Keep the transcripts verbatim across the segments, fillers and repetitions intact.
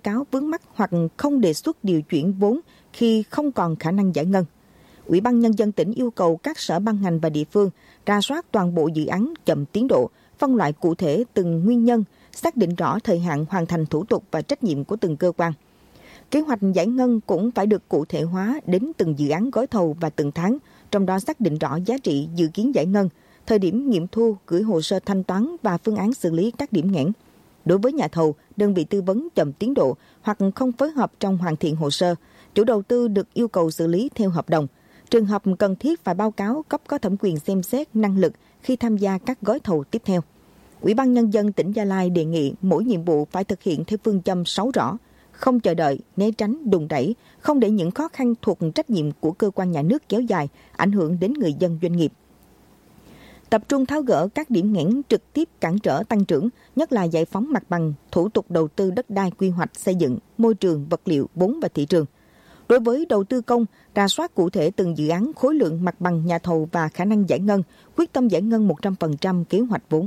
cáo vướng mắc hoặc không đề xuất điều chuyển vốn khi không còn khả năng giải ngân. Ủy ban Nhân dân tỉnh yêu cầu các sở ban ngành và địa phương rà soát toàn bộ dự án chậm tiến độ, phân loại cụ thể từng nguyên nhân, xác định rõ thời hạn hoàn thành thủ tục và trách nhiệm của từng cơ quan. Kế hoạch giải ngân cũng phải được cụ thể hóa đến từng dự án gói thầu và từng tháng, trong đó xác định rõ giá trị dự kiến giải ngân, thời điểm nghiệm thu, gửi hồ sơ thanh toán và phương án xử lý các điểm nghẽn. Đối với nhà thầu, đơn vị tư vấn chậm tiến độ hoặc không phối hợp trong hoàn thiện hồ sơ, chủ đầu tư được yêu cầu xử lý theo hợp đồng. Trường hợp cần thiết phải báo cáo cấp có thẩm quyền xem xét năng lực khi tham gia các gói thầu tiếp theo. Ủy ban Nhân dân tỉnh Gia Lai đề nghị mỗi nhiệm vụ phải thực hiện theo phương châm sáu rõ, không chờ đợi, né tránh, đùn đẩy, không để những khó khăn thuộc trách nhiệm của cơ quan nhà nước kéo dài, ảnh hưởng đến người dân doanh nghiệp. Tập trung tháo gỡ các điểm nghẽn trực tiếp cản trở tăng trưởng, nhất là giải phóng mặt bằng, thủ tục đầu tư đất đai, quy hoạch xây dựng, môi trường, vật liệu, vốn và thị trường. Đối với đầu tư công, rà soát cụ thể từng dự án, khối lượng mặt bằng nhà thầu và khả năng giải ngân, quyết tâm giải ngân một trăm phần trăm kế hoạch vốn.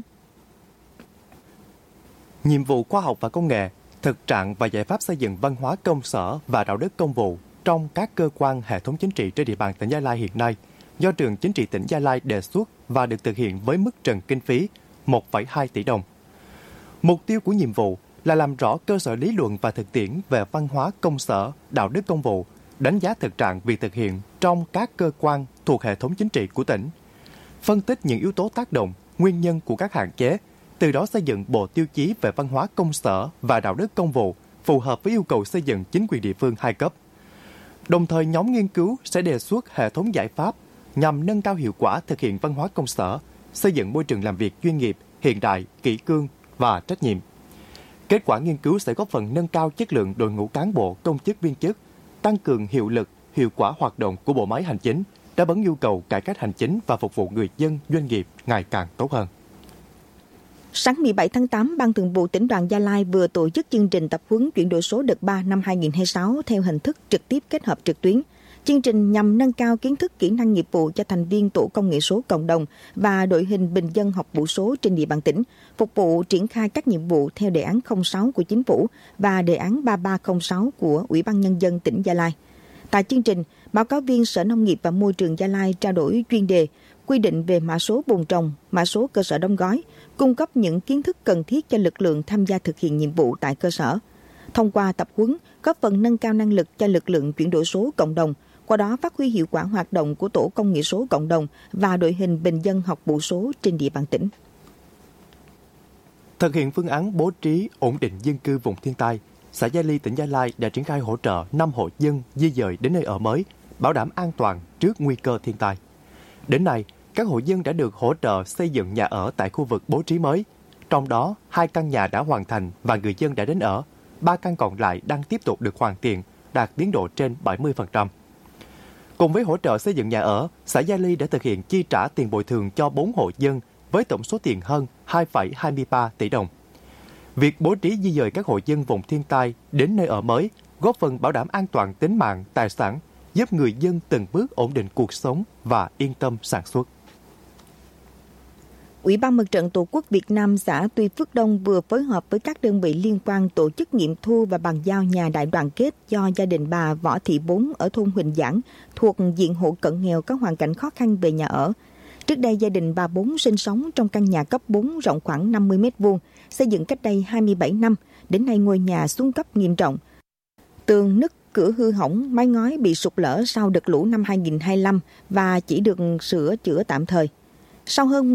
Nhiệm vụ khoa học và công nghệ, thực trạng và giải pháp xây dựng văn hóa công sở và đạo đức công vụ trong các cơ quan hệ thống chính trị trên địa bàn tỉnh Gia Lai hiện nay, do Trường Chính trị tỉnh Gia Lai đề xuất và được thực hiện với mức trần kinh phí một phẩy hai tỷ đồng. Mục tiêu của nhiệm vụ là làm rõ cơ sở lý luận và thực tiễn về văn hóa công sở, đạo đức công vụ, đánh giá thực trạng việc thực hiện trong các cơ quan thuộc hệ thống chính trị của tỉnh, phân tích những yếu tố tác động, nguyên nhân của các hạn chế, từ đó xây dựng bộ tiêu chí về văn hóa công sở và đạo đức công vụ phù hợp với yêu cầu xây dựng chính quyền địa phương hai cấp. Đồng thời, nhóm nghiên cứu sẽ đề xuất hệ thống giải pháp nhằm nâng cao hiệu quả thực hiện văn hóa công sở, xây dựng môi trường làm việc chuyên nghiệp, hiện đại, kỷ cương và trách nhiệm. Kết quả nghiên cứu sẽ góp phần nâng cao chất lượng đội ngũ cán bộ, công chức viên chức, tăng cường hiệu lực, hiệu quả hoạt động của bộ máy hành chính, đáp ứng nhu cầu cải cách hành chính và phục vụ người dân, doanh nghiệp ngày càng tốt hơn. Sáng mười bảy tháng tám, Ban Thường vụ Tỉnh đoàn Gia Lai vừa tổ chức chương trình tập huấn chuyển đổi số đợt ba năm hai nghìn không trăm hai mươi sáu theo hình thức trực tiếp kết hợp trực tuyến. Chương trình nhằm nâng cao kiến thức kỹ năng nghiệp vụ cho thành viên tổ công nghệ số cộng đồng và đội hình bình dân học vụ số trên địa bàn tỉnh, phục vụ triển khai các nhiệm vụ theo đề án không sáu của Chính phủ và đề án ba ba không sáu của Ủy ban Nhân dân tỉnh Gia Lai. Tại chương trình, báo cáo viên Sở Nông nghiệp và Môi trường Gia Lai trao đổi chuyên đề, quy định về mã số vùng trồng, mã số cơ sở đóng gói, cung cấp những kiến thức cần thiết cho lực lượng tham gia thực hiện nhiệm vụ tại cơ sở. Thông qua tập huấn, góp phần nâng cao năng lực cho lực lượng chuyển đổi số cộng đồng, qua đó phát huy hiệu quả hoạt động của tổ công nghệ số cộng đồng và đội hình bình dân học vụ số trên địa bàn tỉnh. Thực hiện phương án bố trí ổn định dân cư vùng thiên tai, xã Gia Ly, tỉnh Gia Lai đã triển khai hỗ trợ năm hộ dân di dời đến nơi ở mới, bảo đảm an toàn trước nguy cơ thiên tai. Đến nay, các hộ dân đã được hỗ trợ xây dựng nhà ở tại khu vực bố trí mới. Trong đó, hai căn nhà đã hoàn thành và người dân đã đến ở, ba căn còn lại đang tiếp tục được hoàn thiện, đạt tiến độ trên bảy mươi phần trăm. Cùng với hỗ trợ xây dựng nhà ở, xã Gia Ly đã thực hiện chi trả tiền bồi thường cho bốn hộ dân với tổng số tiền hơn hai phẩy hai mươi ba tỷ đồng. Việc bố trí di dời các hộ dân vùng thiên tai đến nơi ở mới góp phần bảo đảm an toàn tính mạng, tài sản, giúp người dân từng bước ổn định cuộc sống và yên tâm sản xuất. Ủy ban Mặt trận Tổ quốc Việt Nam xã Tuy Phước Đông vừa phối hợp với các đơn vị liên quan tổ chức nghiệm thu và bàn giao nhà đại đoàn kết do gia đình bà Võ Thị Bốn ở thôn Huỳnh Giảng thuộc diện hộ cận nghèo có hoàn cảnh khó khăn về nhà ở. Trước đây, gia đình bà Bốn sinh sống trong căn nhà cấp bốn rộng khoảng năm mươi mét vuông, xây dựng cách đây hai mươi bảy năm. Đến nay ngôi nhà xuống cấp nghiêm trọng. Tường nứt, cửa hư hỏng, mái ngói bị sụt lở sau đợt lũ năm hai nghìn không trăm hai mươi lăm và chỉ được sửa chữa tạm thời. Sau hơn